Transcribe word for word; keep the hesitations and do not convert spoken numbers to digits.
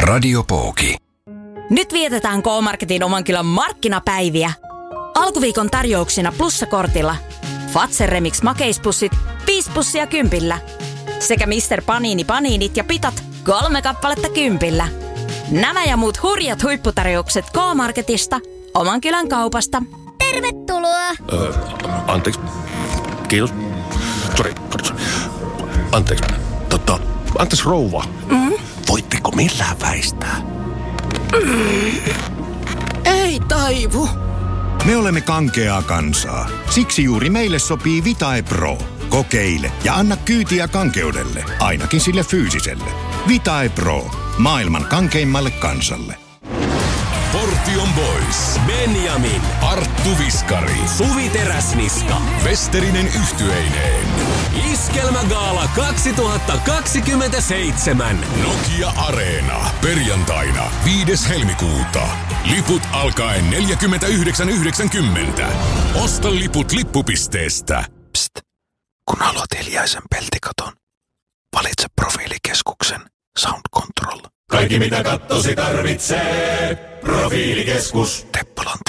Radio Pooki. Nyt vietetään K-Marketin oman kylän markkinapäiviä. Alkuviikon tarjouksina plussakortilla. Fazer Remix makeispussit, viisi pussia kympillä. Sekä mister Panini paniinit ja pitat, kolme kappaletta kympillä. Nämä ja muut hurjat huipputarjoukset K-Marketista, oman kylän kaupasta. Tervetuloa! Öö, anteeksi. Kiitos. Sori, sori. Anteeksi. Totta, anteeksi rouva. Mm? Voitteko millään väistää? Mm. Ei taivu. Me olemme kankeaa kansaa. Siksi juuri meille sopii Vitae Pro. Kokeile ja anna kyytiä kankeudelle, ainakin sille fyysiselle. Vitae Pro. Maailman kankeimmalle kansalle. Portion Boys, Benjamin, Arttu Viskari, Suvi Teräsniska, Westerinen yhtyeineen. Iskelmägaala kaksituhattakaksikymmentäseitsemän. Nokia Areena. Perjantaina viides helmikuuta. Liput alkaen neljäkymmentäyhdeksän yhdeksänkymmentä. Osta liput lippupisteestä. Psst. Kun haluat hiljaisen peltikaton, valitse Profiilikeskuksen Sound Control. Kaikki mitä kattosi tarvitsee. Profiilikeskus. Teppolan